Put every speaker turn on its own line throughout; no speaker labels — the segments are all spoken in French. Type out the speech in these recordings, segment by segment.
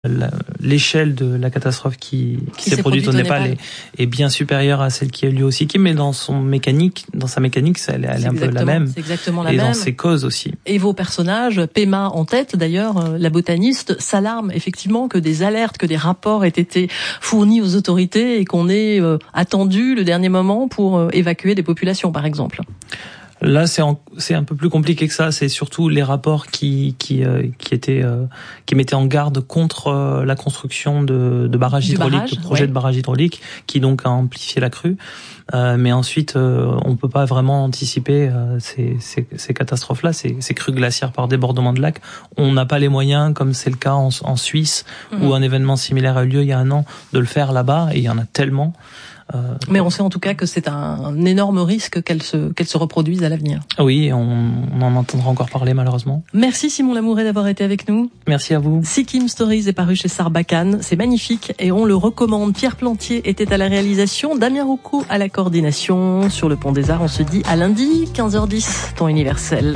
l'échelle de la catastrophe qui s'est produite au Népal est bien supérieure à celle qui a eu lieu au Sikkim, mais dans sa mécanique, elle est un peu la même.
C'est exactement la
même. Et dans
ses
causes aussi.
Et vos personnages, Pema en tête d'ailleurs, la botaniste, s'alarme effectivement que des alertes, que des rapports aient été fournis aux autorités et qu'on ait attendu le dernier moment pour évacuer des populations, par exemple.
Là, c'est un peu plus compliqué que ça. C'est surtout les rapports qui mettaient en garde contre la construction de barrages hydrauliques, de projets de barrages hydrauliques, qui donc a amplifié la crue. Mais ensuite, on peut pas vraiment anticiper ces catastrophes-là, ces crues glaciaires par débordement de lacs. On n'a pas les moyens, comme c'est le cas en Suisse, où un événement similaire a eu lieu il y a un an, de le faire là-bas. Et il y en a tellement.
Mais on sait en tout cas que c'est un énorme risque qu'elle se reproduise à l'avenir.
Oui, on en entendra encore parler malheureusement.
Merci Simon Lamouret d'avoir été avec nous.
Merci à vous.
Sikkim Stories est paru chez Sarbacane, c'est magnifique et on le recommande. Pierre Plantier était à la réalisation, Damien Roucou à la coordination. Sur le Pont des Arts, on se dit à lundi, 15h10, temps universel.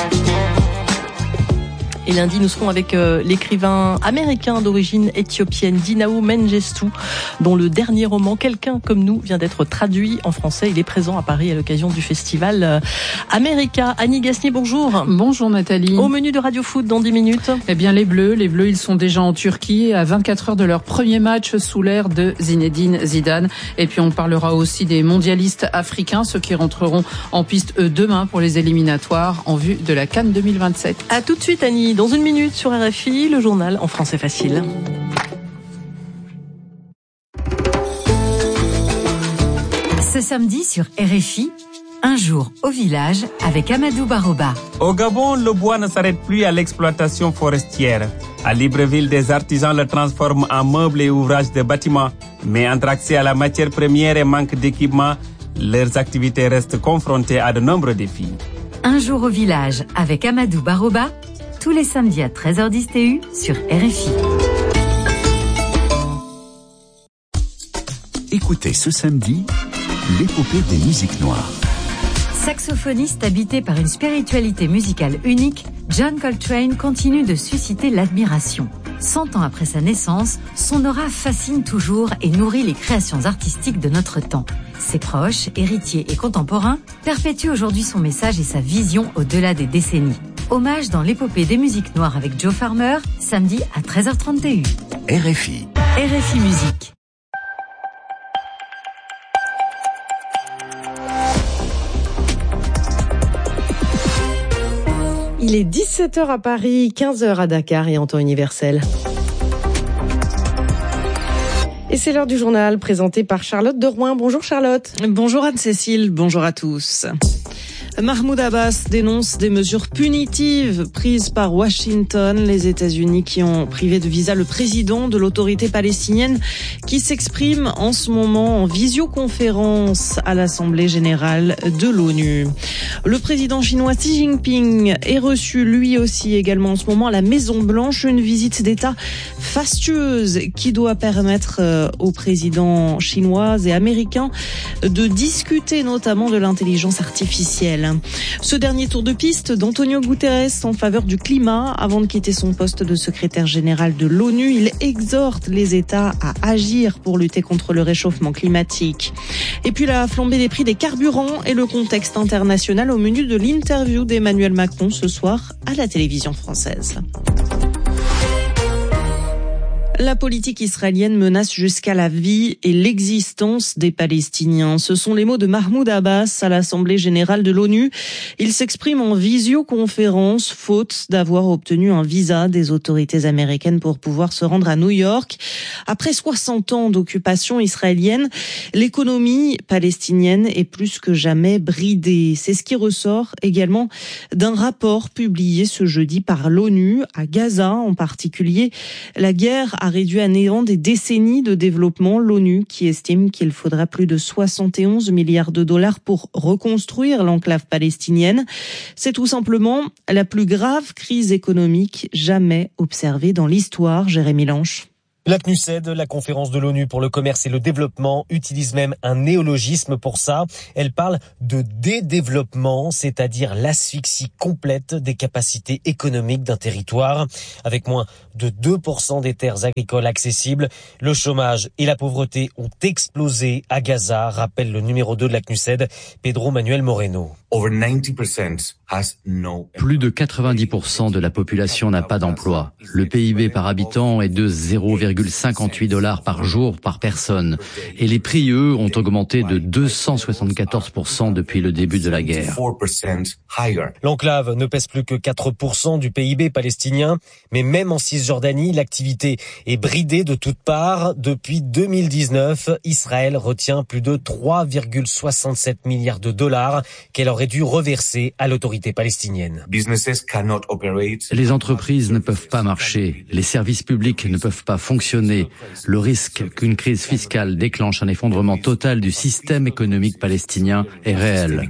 Et lundi, nous serons avec l'écrivain américain d'origine éthiopienne Dinao Mengestu, dont le dernier roman, Quelqu'un comme nous, vient d'être traduit en français. Il est présent à Paris à l'occasion du festival America. Annie Gasnier, bonjour.
Bonjour Nathalie.
Au menu de Radio Foot dans 10 minutes.
Eh bien les Bleus, ils sont déjà en Turquie à 24 heures de leur premier match sous l'ère de Zinedine Zidane. Et puis on parlera aussi des mondialistes africains, ceux qui rentreront en piste demain pour les éliminatoires en vue de la CAN 2027.
À tout de suite Annie. Dans une minute sur RFI, le journal en français facile.
Ce samedi sur RFI, un jour au village avec Amadou Baroba.
Au Gabon, le bois ne s'arrête plus à l'exploitation forestière. À Libreville, des artisans le transforment en meubles et ouvrages de bâtiments. Mais entre accès à la matière première et manque d'équipement, leurs activités restent confrontées à de nombreux défis.
Un jour au village avec Amadou Baroba, tous les samedis à 13h10 TU sur RFI.
Écoutez ce samedi l'épopée des musiques noires.
Saxophoniste habité par une spiritualité musicale unique, John Coltrane continue de susciter l'admiration. 100 ans après sa naissance, son aura fascine toujours et nourrit les créations artistiques de notre temps. Ses proches, héritiers et contemporains perpétuent aujourd'hui son message et sa vision au-delà des décennies. Hommage dans l'épopée des musiques noires avec Joe Farmer, samedi à 13h30 TU.
RFI.
RFI Musique.
Il est 17h à Paris, 15h à Dakar et en temps universel. Et c'est l'heure du journal présenté par Charlotte de Rouen. Bonjour Charlotte.
Bonjour Anne-Cécile, bonjour à tous. Mahmoud Abbas dénonce des mesures punitives prises par Washington, les États-Unis qui ont privé de visa le président de l'autorité palestinienne qui s'exprime en ce moment en visioconférence à l'Assemblée générale de l'ONU. Le président chinois Xi Jinping est reçu lui aussi également en ce moment à la Maison-Blanche, une visite d'État fastueuse qui doit permettre aux présidents chinois et américains de discuter notamment de l'intelligence artificielle. Ce dernier tour de piste d'Antonio Guterres en faveur du climat avant de quitter son poste de secrétaire général de l'ONU, il exhorte les États à agir pour lutter contre le réchauffement climatique. Et puis la flambée des prix des carburants et le contexte international au menu de l'interview d'Emmanuel Macron ce soir à la télévision française. La politique israélienne menace jusqu'à la vie et l'existence des Palestiniens. Ce sont les mots de Mahmoud Abbas à l'Assemblée générale de l'ONU. Il s'exprime en visioconférence, faute d'avoir obtenu un visa des autorités américaines pour pouvoir se rendre à New York. Après 60 ans d'occupation israélienne, l'économie palestinienne est plus que jamais bridée. C'est ce qui ressort également d'un rapport publié ce jeudi par l'ONU à Gaza en particulier. La guerre a réduit à néant des décennies de développement. L'ONU qui estime qu'il faudra plus de 71 milliards de dollars pour reconstruire l'enclave palestinienne. C'est tout simplement la plus grave crise économique jamais observée dans l'histoire, Jérémy Lanche.
La CNUSED, la conférence de l'ONU pour le commerce et le développement, utilise même un néologisme pour ça. Elle parle de dédéveloppement, c'est-à-dire l'asphyxie complète des capacités économiques d'un territoire. Avec moins de 2% des terres agricoles accessibles, le chômage et la pauvreté ont explosé à Gaza, rappelle le numéro 2 de la CNUSED, Pedro Manuel Moreno.
Plus de 90% de la population n'a pas d'emploi. Le PIB par habitant est de 0,58 $ par jour par personne. Et les prix, eux, ont augmenté de 274% depuis le début de la guerre.
L'enclave ne pèse plus que 4% du PIB palestinien, mais même en Cisjordanie, l'activité est bridée de toutes parts. Depuis 2019, Israël retient plus de 3,67 milliards de dollars qu'elle aurait dû reverser à l'autorité palestinienne.
Les entreprises ne peuvent pas marcher, les services publics ne peuvent pas fonctionner. Le risque qu'une crise fiscale déclenche un effondrement total du système économique palestinien est réel.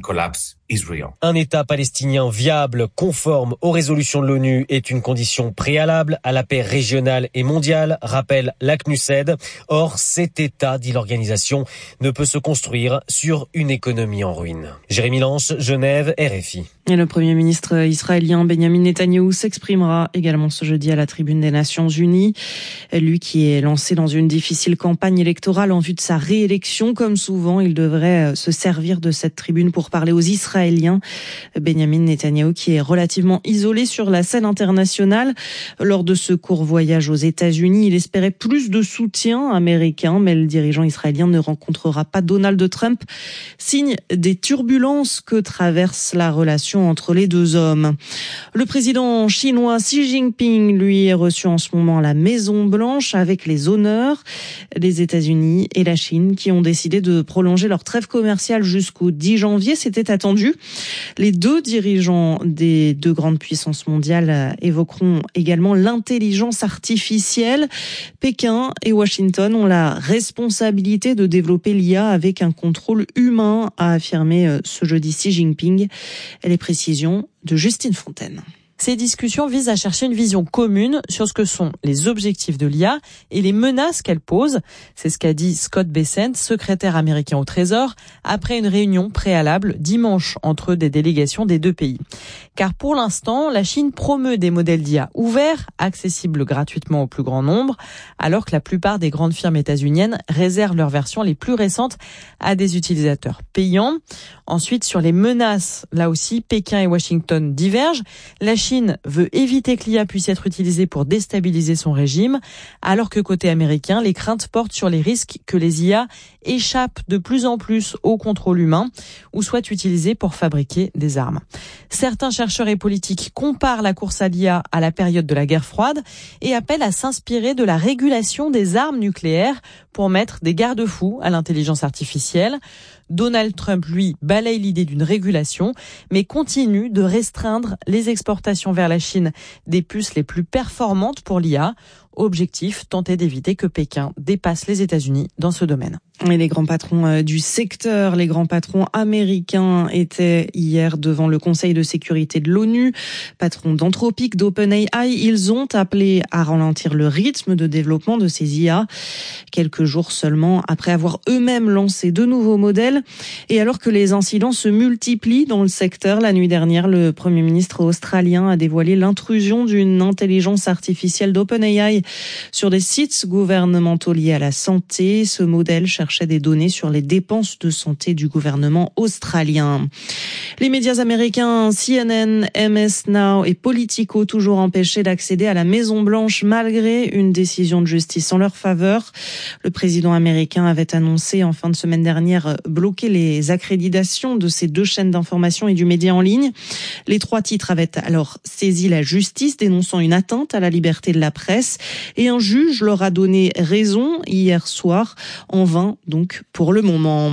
Un État palestinien viable, conforme aux résolutions de l'ONU, est une condition préalable à la paix régionale et mondiale, rappelle la CNUSED. Or, cet État, dit l'organisation, ne peut se construire sur une économie en ruine. Jérémy Lance, Genève, RFI.
Et le Premier ministre israélien Benjamin Netanyahou s'exprimera également ce jeudi à la tribune des Nations Unies. Lui qui est lancé dans une difficile campagne électorale en vue de sa réélection, comme souvent, il devrait se servir de cette tribune pour parler aux Israéliens. Benjamin Netanyahou qui est relativement isolé sur la scène internationale. Lors de ce court voyage aux États-Unis, il espérait plus de soutien américain, mais le dirigeant israélien ne rencontrera pas Donald Trump, signe des turbulences que traverse la relation entre les deux hommes. Le président chinois Xi Jinping, lui, est reçu en ce moment à la Maison-Blanche avec les honneurs. Les États-Unis et la Chine qui ont décidé de prolonger leur trêve commerciale jusqu'au 10 janvier, c'était attendu. Les deux dirigeants des deux grandes puissances mondiales évoqueront également l'intelligence artificielle. Pékin et Washington ont la responsabilité de développer l'IA avec un contrôle humain, a affirmé ce jeudi Xi Jinping. Les précisions de Justine Fontaine.
Ces discussions visent à chercher une vision commune sur ce que sont les objectifs de l'IA et les menaces qu'elle pose. C'est ce qu'a dit Scott Bessent, secrétaire américain au Trésor, après une réunion préalable dimanche entre des délégations des deux pays. Car pour l'instant, la Chine promeut des modèles d'IA ouverts, accessibles gratuitement au plus grand nombre, alors que la plupart des grandes firmes états-uniennes réservent leurs versions les plus récentes à des utilisateurs payants. Ensuite, sur les menaces, là aussi, Pékin et Washington divergent. La Chine veut éviter que l'IA puisse être utilisée pour déstabiliser son régime, alors que côté américain, les craintes portent sur les risques que les IA échappent de plus en plus au contrôle humain ou soient utilisées pour fabriquer des armes. Certains chercheurs et politiques comparent la course à l'IA à la période de la guerre froide et appellent à s'inspirer de la régulation des armes nucléaires pour mettre des garde-fous à l'intelligence artificielle. Donald Trump, lui, balaye l'idée d'une régulation, mais continue de restreindre les exportations vers la Chine des puces les plus performantes pour l'IA. Objectif, tenter d'éviter que Pékin dépasse les États-Unis dans ce domaine.
Et les grands patrons du secteur, les grands patrons américains étaient hier devant le Conseil de sécurité de l'ONU. Patrons d'Anthropic, d'OpenAI, ils ont appelé à ralentir le rythme de développement de ces IA. Quelques jours seulement après avoir eux-mêmes lancé de nouveaux modèles. Et alors que les incidents se multiplient dans le secteur, la nuit dernière, le Premier ministre australien a dévoilé l'intrusion d'une intelligence artificielle d'OpenAI sur des sites gouvernementaux liés à la santé. Ce modèle cherchait des données sur les dépenses de santé du gouvernement australien. Les médias américains CNN, MS Now et Politico toujours empêchés d'accéder à la Maison-Blanche malgré une décision de justice en leur faveur. Le président américain avait annoncé en fin de semaine dernière bloquer les accréditations de ces deux chaînes d'information et du média en ligne. Les trois titres avaient alors saisi la justice dénonçant une atteinte à la liberté de la presse. Et un juge leur a donné raison hier soir, en vain donc pour le moment.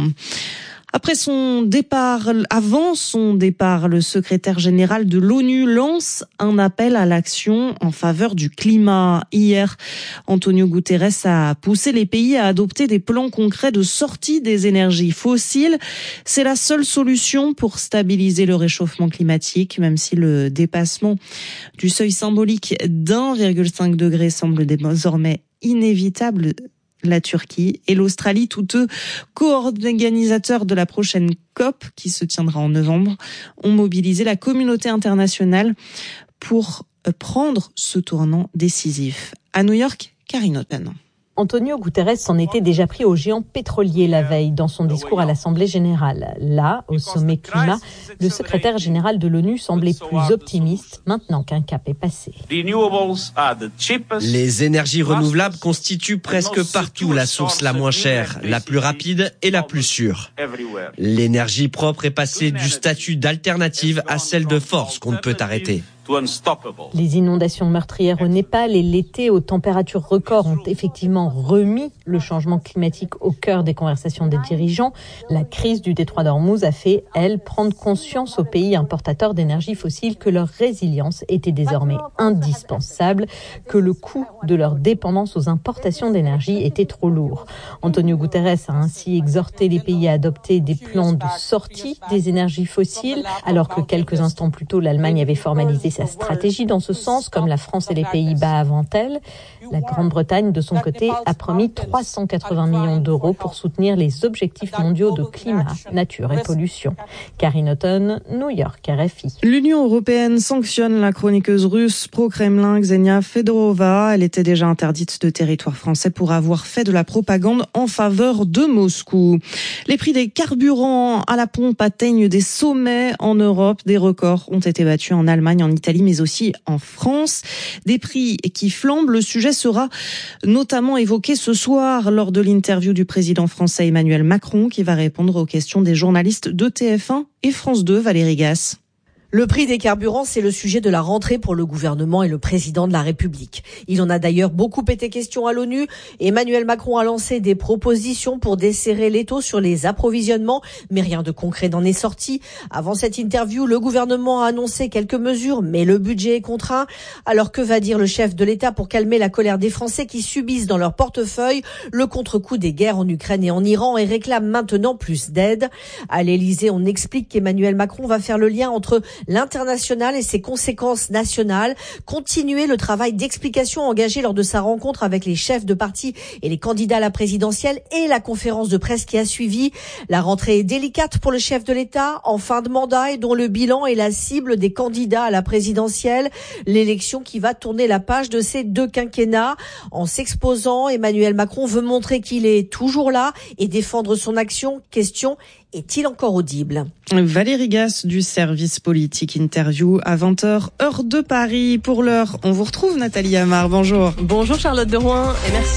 Avant son départ, le secrétaire général de l'ONU lance un appel à l'action en faveur du climat. Hier, Antonio Guterres a poussé les pays à adopter des plans concrets de sortie des énergies fossiles. C'est la seule solution pour stabiliser le réchauffement climatique, même si le dépassement du seuil symbolique d'1,5 degré semble désormais inévitable, la Turquie et l'Australie, tous deux co-organisateurs de la prochaine COP qui se tiendra en novembre, ont mobilisé la communauté internationale pour prendre ce tournant décisif. À New York, Karine Auton.
Antonio Guterres s'en était déjà pris aux géants pétroliers la veille dans son discours à l'Assemblée générale. Là, au sommet climat, le secrétaire général de l'ONU semblait plus optimiste maintenant qu'un cap est passé.
Les énergies renouvelables constituent presque partout la source la moins chère, la plus rapide et la plus sûre. L'énergie propre est passée du statut d'alternative à celle de force qu'on ne peut arrêter.
Les inondations meurtrières au Népal et l'été aux températures records ont effectivement remis le changement climatique au cœur des conversations des dirigeants. La crise du détroit d'Ormuz a fait, elle, prendre conscience aux pays importateurs d'énergie fossile que leur résilience était désormais indispensable, que le coût de leur dépendance aux importations d'énergie était trop lourd. Antonio Guterres a ainsi exhorté les pays à adopter des plans de sortie des énergies fossiles, alors que quelques instants plus tôt, l'Allemagne avait formalisé sa stratégie dans ce sens, comme la France et les Pays-Bas avant elle. La Grande-Bretagne, de son côté, a promis 380 millions d'euros pour soutenir les objectifs mondiaux de climat, nature et pollution. Karine Auton, New York, RFI.
L'Union européenne sanctionne la chroniqueuse russe pro-Kremlin Ksenia Fedorova. Elle était déjà interdite de territoire français pour avoir fait de la propagande en faveur de Moscou. Les prix des carburants à la pompe atteignent des sommets en Europe. Des records ont été battus en Allemagne, en Italie, mais aussi en France. Des prix qui flambent. Le sujet sera notamment évoqué ce soir lors de l'interview du président français Emmanuel Macron, qui va répondre aux questions des journalistes de TF1 et France 2. Valérie Gasse.
Le prix des carburants, c'est le sujet de la rentrée pour le gouvernement et le président de la République. Il en a d'ailleurs beaucoup été question à l'ONU. Emmanuel Macron a lancé des propositions pour desserrer l'étau sur les approvisionnements, mais rien de concret n'en est sorti. Avant cette interview, le gouvernement a annoncé quelques mesures, mais le budget est contraint. Alors que va dire le chef de l'État pour calmer la colère des Français qui subissent dans leur portefeuille le contre-coup des guerres en Ukraine et en Iran et réclament maintenant plus d'aide? À l'Élysée, on explique qu'Emmanuel Macron va faire le lien entre l'international et ses conséquences nationales, continuer le travail d'explication engagé lors de sa rencontre avec les chefs de parti et les candidats à la présidentielle et la conférence de presse qui a suivi. La rentrée est délicate pour le chef de l'État, en fin de mandat et dont le bilan est la cible des candidats à la présidentielle. L'élection qui va tourner la page de ces deux quinquennats. En s'exposant, Emmanuel Macron veut montrer qu'il est toujours là et défendre son action. Question: est-il encore audible?
Valérie Gasse du service politique interview à 20h, heure de Paris. Pour l'heure, on vous retrouve Nathalie Amar. Bonjour.
Bonjour Charlotte de Rouen et merci.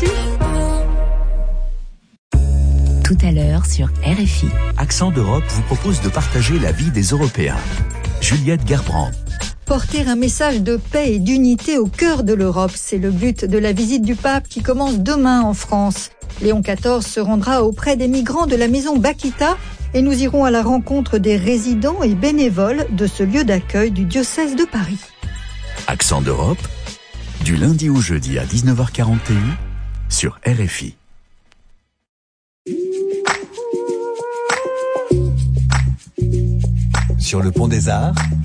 Tout à l'heure sur RFI.
Accent d'Europe vous propose de partager la vie des Européens. Juliette Gerbrand.
Porter un message de paix et d'unité au cœur de l'Europe, c'est le but de la visite du pape qui commence demain en France. Léon XIV se rendra auprès des migrants de la maison Bakita et nous irons à la rencontre des résidents et bénévoles de ce lieu d'accueil du diocèse de Paris.
Accent d'Europe, du lundi au jeudi à 19h41 sur RFI.
Sur le pont des Arts,